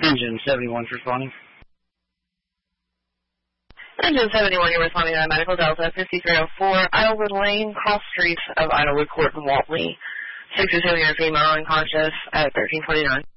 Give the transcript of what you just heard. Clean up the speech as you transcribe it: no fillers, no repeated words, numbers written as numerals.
Engine 71's responding. Engine 71, you're responding to Medical Delta 5304, Idlewood Lane, cross streets of Idlewood Court and Whatley. 627, you're female unconscious at 1329.